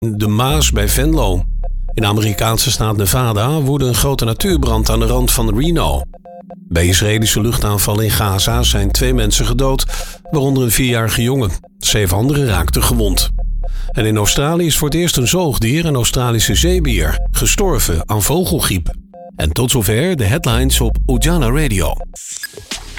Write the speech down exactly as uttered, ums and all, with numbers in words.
de Maas bij Venlo. In de Amerikaanse staat Nevada woedde een grote natuurbrand aan de rand van Reno. Bij Israëlische luchtaanvallen in Gaza zijn twee mensen gedood, waaronder een vierjarige jongen. Zeven anderen raakten gewond. En in Australië is voor het eerst een zoogdier, een Australische zeebier, gestorven aan vogelgriep. En tot zover de headlines op Ujana Radio.